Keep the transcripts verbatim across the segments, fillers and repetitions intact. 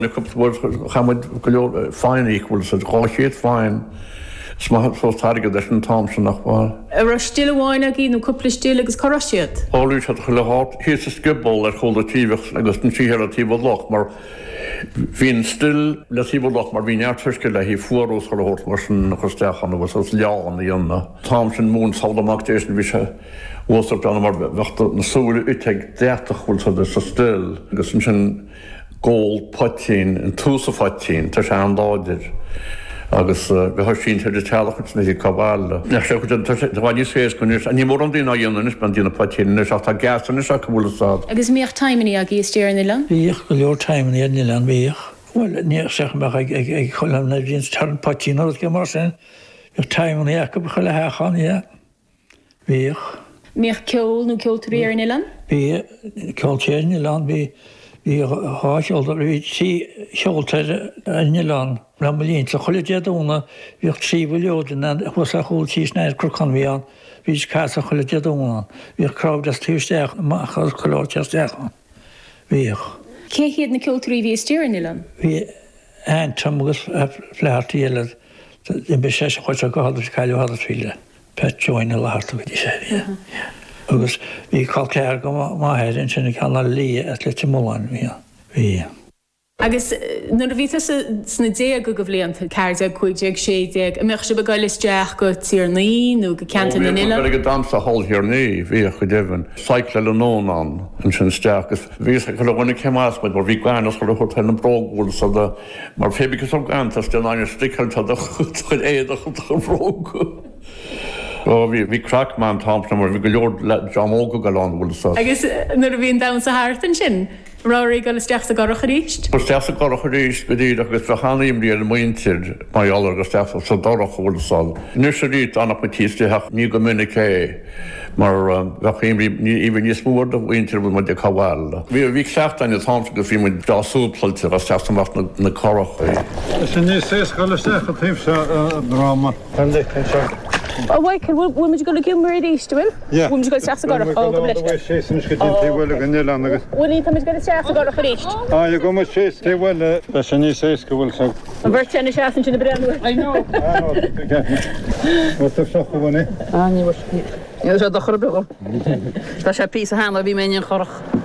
Na cupúir chamid go leor fáin íhfuil sa ráisiad fáin smátáige leis an Thomson nach bháil. Ar still bháin a gí nó cúpla still agus choráisiad. Háú se chu le hát hí a skibal ar chodatíhah agus an tíhar a tíh loch mar hín still le tíh loch mar hín airtuisce le hí fuarús chu hort mar sin chustechan agus as leán í dionne. Thomson mún sálamachtééis bhí se ósart an mar bhechtta na súla uteag déachhfuil sa still agus an sin ggóil potín an túsa fatín tar se an láidir. agus bheit sin tar de teachchas na cabála. Ne sé bhaní sééis gonis a ní mór an dína dionis ban dína patíine seach tá gasan is a bhúlaá. Agus míocht taimení a gí stéir na le? Bhíoch go leor taimení ní le bhíoch. Bhfuil ní seach me ag cholam na dín tar an patína go mar sin bhíoh taimení a go chu le hechan í bhíoch. Míoch ceol nó ceoltarí ar na le? Bhí ceoltéir na le bhí Bhí háisioltar bhí tí seoltar in lán ramlín sa chola deadúna bhíoh tríomh leodan chus a chúil tí snéir cruchan bhíán bhí casa chola deadúna bhíoh crabh as tíisteach machchas choláteasteachán bhíoch. Cé hiad na ceoltarí bhí stéir na le? Bhí eintam agus fleirtaí eile in be sé chuid a gohadar caiilehadar tríile pet join a láirta go dtí sé. agus bhí calcéir go máthir sinna cheanna lí le timóáin bhí. Agus nuair a bhí sna dé go go bhblionanta ceirde chuideag séideag a meach se be gáil isteach go tíar naí nó go ceanta na ile. go damsa hallhiar ní bhí go déhann cycle le nóán an sin steach gus bhí go bhna ceásmaid mar bhí gainas chu chu an bróghúil sa mar fébigus an gantas den aine sticilta chud éad a chu brógu. Bhí crackman Thomson mar bhí go leor le Jamóga galán bhfuil sa. Agus nuair a bhíon dam sa háirtan sin, ráirí go isteach sa gorocha ríist? Ba steach sa gorocha ríist go dtí agus bhechaníim lí an muintir mai allar go steach sa dorocha bhfuil sal. Nu sé ríit annach tíisteach ní go minic é mar bhechéim íbh níos mór do muintir bhfuil mar de cabháil. Bhí bhí seachtain na Thomson go bhí mu dásúpailte a steach samach na corocha. Sin níos séos go isteach a tíobh se drama. Tan le Oh, wait, can we we go to Gilmore East, will? Yeah. We go to Sassagora. Oh, go bless you. She's going to well again, Neil. We need to go to Sassagora East. Ah, you go much chase. They well, but she needs to go well. So. And we're ten shots into the brand. I know. I know. What's the shock one? Ah, you were. You were the horrible. That's a piece of hand. I'll be many horror.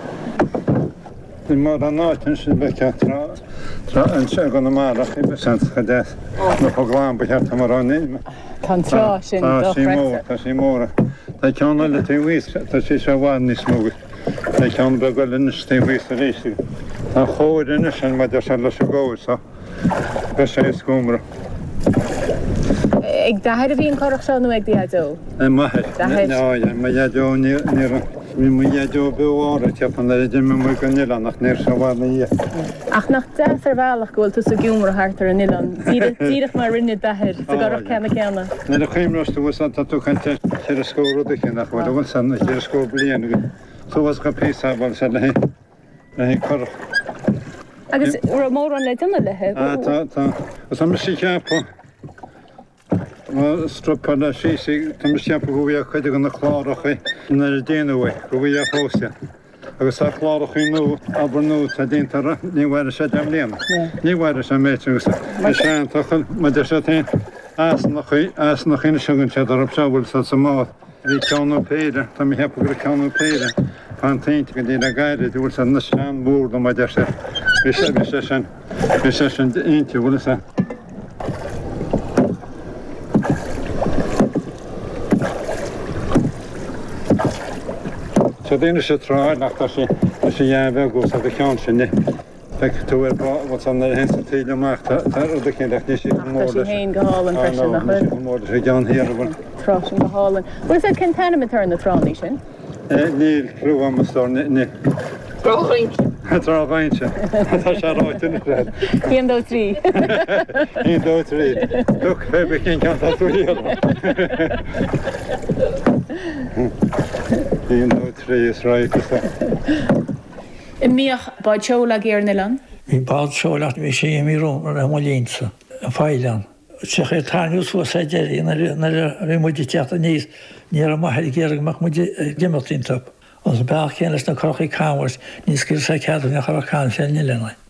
The more than not, and she's back at her. And she's going to marry. She's sent her death. No problem. But have to marry. Contra sin do fresa. Tá sí móra. Tá ceanna le tí víos, tá sí se bháin níos móga. Tá ceanna be goil inis tí víos a ríisi. Tá chóir inis sin maidir se le se góir sa. Be sé is gúmra. Ag dahair a bhíon corach seán nó ag diadó? É maithir. Ná, ma diadó ní mi mu diadó beára teapan le idir mi mu go Nílan nach níir se bhána í. Ach nach deas ar bhealach gohfuil tú sa gúmra hartar a Nílan. Díadach mar rinne dahair sa gorach cena cena. Na le chéimrástu bhfuil san tú chante tíir a scóir rudacha nach bhfuil bhfuil san tíir a scóir bliana. Sú bhas go písa bhil se le hí corach. Agus ur mór an le duna lethe? Á, tá, tá. As am sí ceappa. Struppa le síí tá ceappa go bhíoh chuide go na chláracha na déanahha go bhí a fósta. Agus a chlárachaí nó aber nó a déantara níhhaire sé am léana. Níhhaire sé méidgus sé tuchail me de sé tain as nach as nach chéine segann sé ar absehfuil sa sa máth. Bhí ceanú péidir, tá mi hepa gur ceanú péidir. Fantainte go dtí a gaiire dúil san na sean búr do maidir sé. Bhí sé bhí sé sin bhí sé sin aonte bhfuil sa. So déine sé tráid nach tá sé sé dhéanamh go sa ceann sinne. Fe tú ar bhil an hensa tíile amach tar a cin ní sí mór leis. Tá sé go hálan freisin nach chuir. Mór sé gan hir bhil. Trásin go hálan. Bhfuil sé containmentar an na tránaí sin? Níl cruú am stór ní. Tráhainte. Tráhainte. Tá sé ráitina réid. Bhíon dó trí. Bhíon dó trí. Tuch fébh cin cantá tú híal. Bhíon dó trí is ráitina. I míoch báid seola géar na lan? Bhí báid seola bhí sé mí róm ar an línsa a fáileán. Seché tániús fu sé déirí na ré muide teachta níos ní a maithir géireh meach muide gimartínta. Os beach chéanas na crochaí cáhairs níos gur sé ceadú na choracháin sé ní lena.